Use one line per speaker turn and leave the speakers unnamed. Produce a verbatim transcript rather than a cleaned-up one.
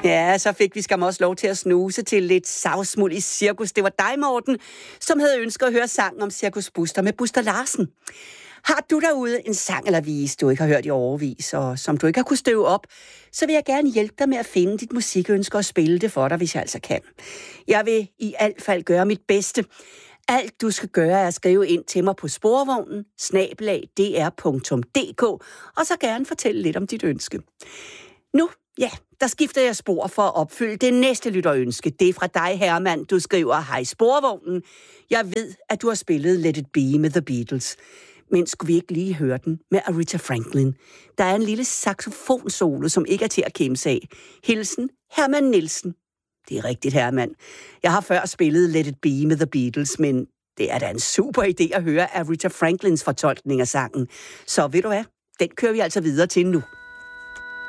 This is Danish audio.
Ja, så fik vi skam også lov til at snuse til lidt savsmuld i cirkus. Det var dig, Morten, som havde ønsket at høre sangen om Cirkus Buster med Buster Larsen. Har du derude en sang eller vis, du ikke har hørt i overvis, og som du ikke har kunnet støve op, så vil jeg gerne hjælpe dig med at finde dit musikønske og spille det for dig, hvis jeg altså kan. Jeg vil i alt fald gøre mit bedste. Alt du skal gøre er at skrive ind til mig på sporvognen, snabel-a d r punktum d k, og så gerne fortælle lidt om dit ønske. Nu, ja, der skifter jeg spor for at opfylde det næste lytterønske. Det er fra dig, Herman. Du skriver, hej sporvognen. Jeg ved, at du har spillet Let It Be med The Beatles. Men skulle vi ikke lige høre den med Aretha Franklin? Der er en lille saxofonsolo, som ikke er til at kæmpe af. Hilsen, Herman Nielsen. Det er rigtigt, Herman. Jeg har før spillet Let It Be med The Beatles, men det er da en super idé at høre Aretha Franklins fortolkning af sangen. Så ved du hvad? Den kører vi altså videre til nu.